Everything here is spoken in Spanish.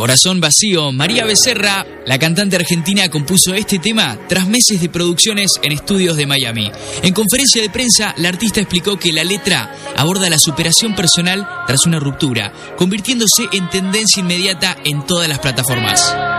Corazón vacío, María Becerra, la cantante argentina, compuso este tema tras meses de producciones en estudios de Miami. En conferencia de prensa, la artista explicó que la letra aborda la superación personal tras una ruptura, convirtiéndose en tendencia inmediata en todas las plataformas.